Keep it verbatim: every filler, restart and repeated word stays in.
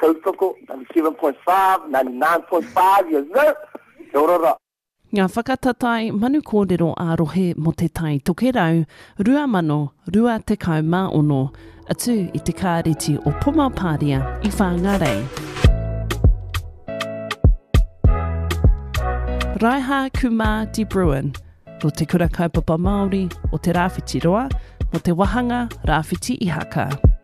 tautoko, ninety-seven point five, ninety-nine point five, you know. Kia ora. Ngā whakatatai manu kōrero ārohe mo te tai toke rau, rua mano, rua te kau mā ono, atu i te kāreti o Pumapāria i Whāngarei. Raiha Kumā Di Bruin, ro te kura kaupapa Māori o te rāwhiti roa, mo te wahanga rāwhiti i haka.